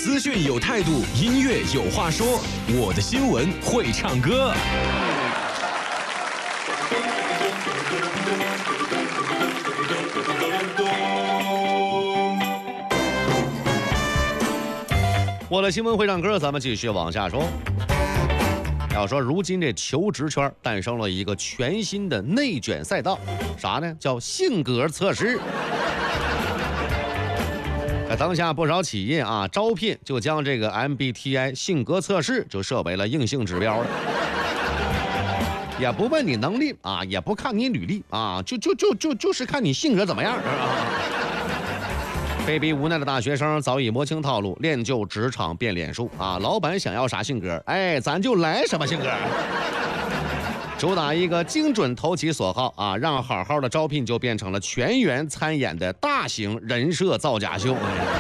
资讯有态度，音乐有话说，我的新闻会唱歌。我的新闻会唱歌，咱们继续往下说。要说如今这求职圈诞生了一个全新的内卷赛道，啥呢？叫性格测试。当下不少企业啊，招聘就将这个 MBTI 性格测试就设为了硬性指标了，也不问你能力啊，也不看你履历啊，就是看你性格怎么样。被逼无奈的大学生早已摸清套路，练就职场变脸术啊！老板想要啥性格，哎，咱就来什么性格。主打一个精准投其所好啊，让好好的招聘就变成了全员参演的大型人设造假秀。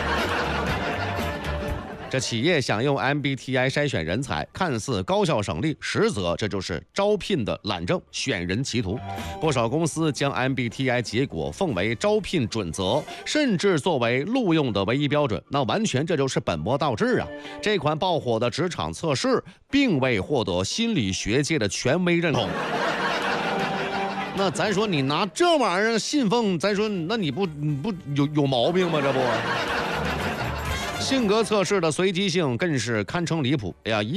这企业想用 MBTI 筛选人才，看似高效省力，实则这就是招聘的懒政、选人歧途。不少公司将 MBTI 结果奉为招聘准则，甚至作为录用的唯一标准。那完全这就是本末倒置啊！这款爆火的职场测试，并未获得心理学界的权威认同。那咱说你拿这玩意儿信奉，咱说那你不有毛病吗？这不。性格测试的随机性更是堪称离谱。哎呀，